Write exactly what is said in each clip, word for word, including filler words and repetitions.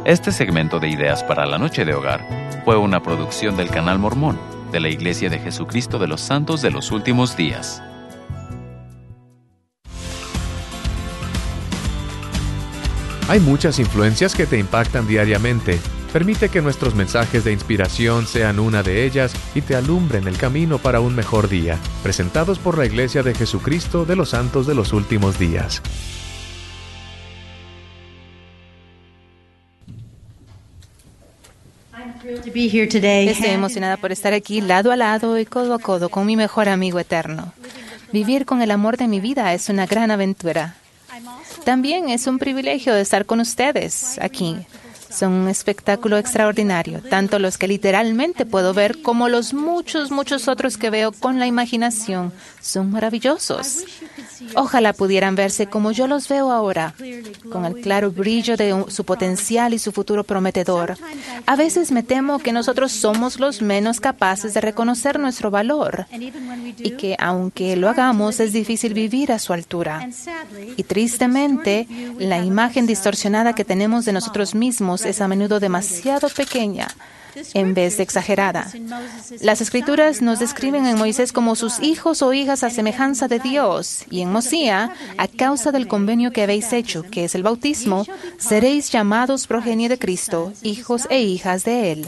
Este segmento de Ideas para la Noche de Hogar fue una producción del Canal Mormón de la Iglesia de Jesucristo de los Santos de los Últimos Días. Hay muchas influencias que te impactan diariamente. Permite que nuestros mensajes de inspiración sean una de ellas y te alumbren el camino para un mejor día. Presentados por la Iglesia de Jesucristo de los Santos de los Últimos Días. Estoy emocionada por estar aquí lado a lado y codo a codo con mi mejor amigo eterno. Vivir con el amor de mi vida es una gran aventura. También es un privilegio estar con ustedes aquí. Son un espectáculo extraordinario, tanto los que literalmente puedo ver como los muchos, muchos otros que veo con la imaginación. Son maravillosos. Ojalá pudieran verse como yo los veo ahora, con el claro brillo de su potencial y su futuro prometedor. A veces me temo que nosotros somos los menos capaces de reconocer nuestro valor y que, aunque lo hagamos, es difícil vivir a su altura. Y tristemente, la imagen distorsionada que tenemos de nosotros mismos es a menudo demasiado pequeña en vez de exagerada. Las Escrituras nos describen en Moisés como sus hijos o hijas a semejanza de Dios, y en Mosía, a causa del convenio que habéis hecho, que es el bautismo, seréis llamados progenie de Cristo, hijos e hijas de Él.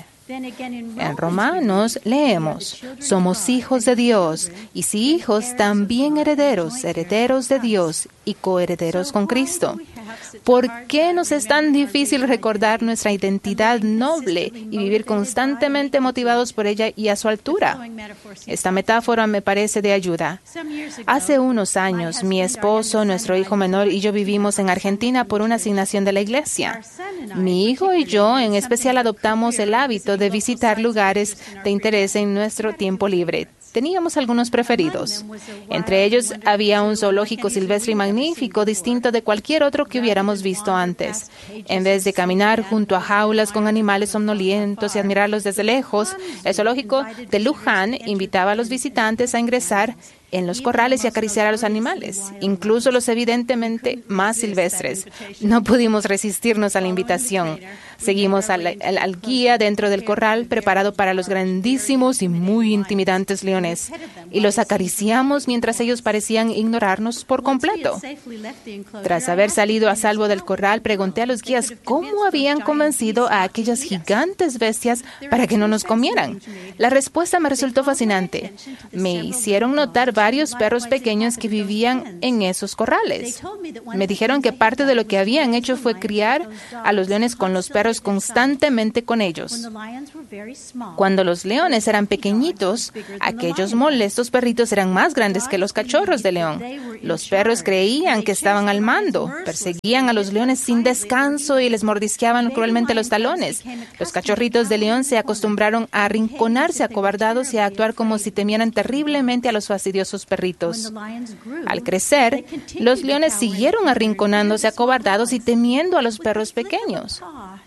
En Romanos leemos, somos hijos de Dios, y si hijos, también herederos, herederos de Dios y coherederos con Cristo. ¿Por qué nos es tan difícil recordar nuestra identidad noble y vivir constantemente motivados por ella y a su altura? Esta metáfora me parece de ayuda. Hace unos años, mi esposo, nuestro hijo menor y yo vivimos en Argentina por una asignación de la iglesia. Mi hijo y yo, en especial, adoptamos el hábito de visitar lugares de interés en nuestro tiempo libre. Teníamos algunos preferidos. Entre ellos había un zoológico silvestre y magnífico, distinto de cualquier otro que hubiéramos visto antes. En vez de caminar junto a jaulas con animales somnolientos y admirarlos desde lejos, el zoológico de Luján invitaba a los visitantes a ingresar en los corrales y acariciar a los animales, incluso los evidentemente más silvestres. No pudimos resistirnos a la invitación. Seguimos al, al, al guía dentro del corral preparado para los grandísimos y muy intimidantes leones y los acariciamos mientras ellos parecían ignorarnos por completo. Tras haber salido a salvo del corral, pregunté a los guías cómo habían convencido a aquellas gigantes bestias para que no nos comieran. La respuesta me resultó fascinante. Me hicieron notar varios perros pequeños que vivían en esos corrales. Me dijeron que parte de lo que habían hecho fue criar a los leones con los perros constantemente con ellos. Cuando los leones eran pequeñitos, aquellos molestos perritos eran más grandes que los cachorros de león. Los perros creían que estaban al mando, perseguían a los leones sin descanso y les mordisqueaban cruelmente los talones. Los cachorritos de león se acostumbraron a arrinconarse acobardados y a actuar como si temieran terriblemente a los fastidiosos perritos. Al crecer, los leones siguieron arrinconándose acobardados y temiendo a los perros pequeños.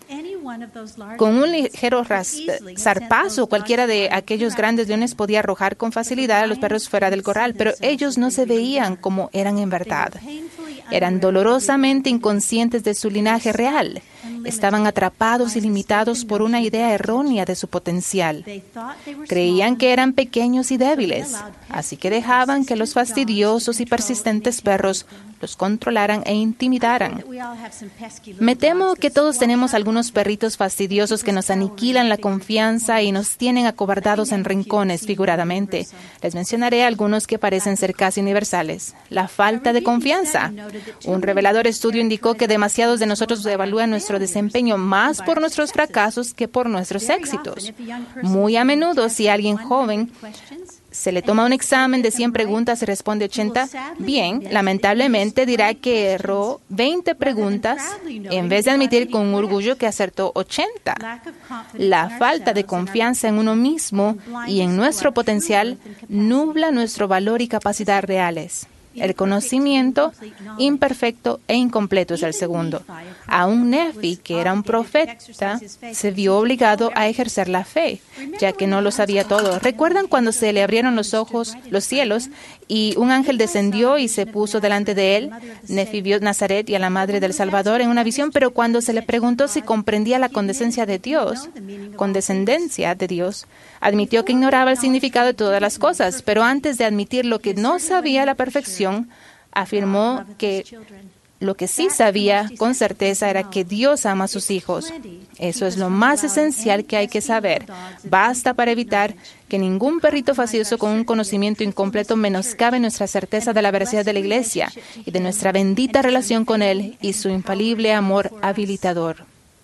Con un ligero ras- zarpazo, cualquiera de aquellos grandes leones podía arrojar con facilidad a los perros fuera del corral, pero ellos no se veían como eran en verdad. Eran dolorosamente inconscientes de su linaje real. Estaban atrapados y limitados por una idea errónea de su potencial. Creían que eran pequeños y débiles, así que dejaban que los fastidiosos y persistentes perros los controlaran e intimidaran. Me temo que todos tenemos algunos perritos fastidiosos que nos aniquilan la confianza y nos tienen acobardados en rincones, figuradamente. Les mencionaré algunos que parecen ser casi universales. La falta de confianza. Un revelador estudio indicó que demasiados de nosotros evalúan nuestro desempeño más por nuestros fracasos que por nuestros éxitos. Muy a menudo, si alguien joven se le toma un examen de cien preguntas y responde ochenta, bien, lamentablemente dirá que erró veinte preguntas en vez de admitir con orgullo que acertó ochenta. La falta de confianza en uno mismo y en nuestro potencial nubla nuestro valor y capacidad reales. El conocimiento imperfecto e incompleto es el segundo. Aún Nefi, que era un profeta, se vio obligado a ejercer la fe, ya que no lo sabía todo. ¿Recuerdan cuando se le abrieron los ojos, los cielos, y un ángel descendió y se puso delante de él? Nefi vio Nazaret y a la madre del Salvador en una visión, pero cuando se le preguntó si comprendía la condescendencia de Dios, condescendencia de Dios, admitió que ignoraba el significado de todas las cosas, pero antes de admitir lo que no sabía a la perfección, afirmó que lo que sí sabía con certeza era que Dios ama a sus hijos. Eso es lo más esencial que hay que saber. Basta para evitar que ningún perrito facioso con un conocimiento incompleto menoscabe nuestra certeza de la veracidad de la Iglesia y de nuestra bendita relación con Él y su infalible amor habilitador.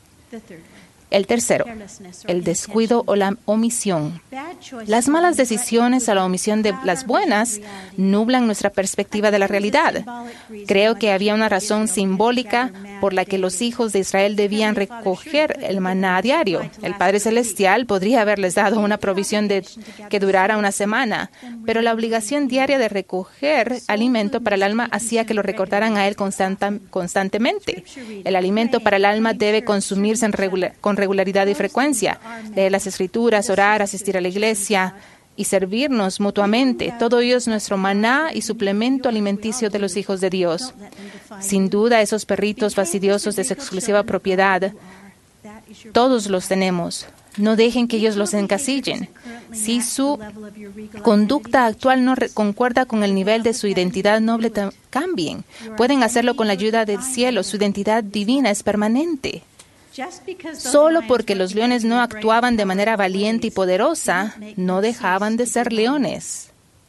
El tercero, el descuido o la omisión. Las malas decisiones o la omisión de las buenas nublan nuestra perspectiva de la realidad. Creo que había una razón simbólica por la que los hijos de Israel debían recoger el maná a diario. El Padre Celestial podría haberles dado una provisión de, que durara una semana, pero la obligación diaria de recoger alimento para el alma hacía que lo recordaran a Él constanta, constantemente. El alimento para el alma debe consumirse en regula, con regularidad y frecuencia. Leer las Escrituras, orar, asistir a la iglesia y servirnos mutuamente. Todo ello es nuestro maná y suplemento alimenticio de los hijos de Dios. Sin duda, esos perritos fastidiosos de su exclusiva propiedad, todos los tenemos. No dejen que ellos los encasillen. Si su conducta actual no concuerda con el nivel de su identidad noble, cambien. Pueden hacerlo con la ayuda del cielo. Su identidad divina es permanente. Solo porque los leones no actuaban de manera valiente y poderosa, no dejaban de ser leones.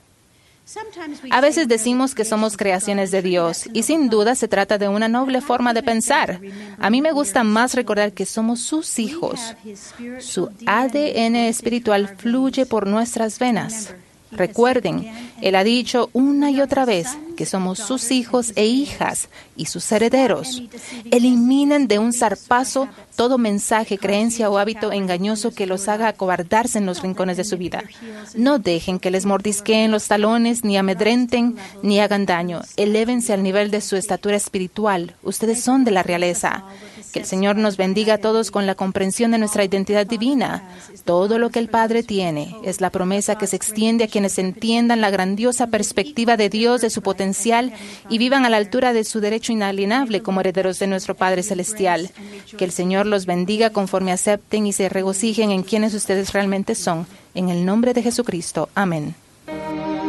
A veces decimos que somos creaciones de Dios, y sin duda se trata de una noble forma de pensar. A mí me gusta más recordar que somos sus hijos. Su A D N espiritual fluye por nuestras venas. Recuerden, Él ha dicho una y otra vez que somos sus hijos e hijas y sus herederos. Eliminen de un zarpazo todo mensaje, creencia o hábito engañoso que los haga acobardarse en los rincones de su vida. No dejen que les mordisqueen los talones, ni amedrenten, ni hagan daño. Elévense al nivel de su estatura espiritual. Ustedes son de la realeza. Que el Señor nos bendiga a todos con la comprensión de nuestra identidad divina. Todo lo que el Padre tiene es la promesa que se extiende a quienes entiendan la grandiosa perspectiva de Dios, de su potencial, y vivan a la altura de su derecho inalienable como herederos de nuestro Padre Celestial. Que el Señor los bendiga conforme acepten y se regocijen en quienes ustedes realmente son. En el nombre de Jesucristo. Amén.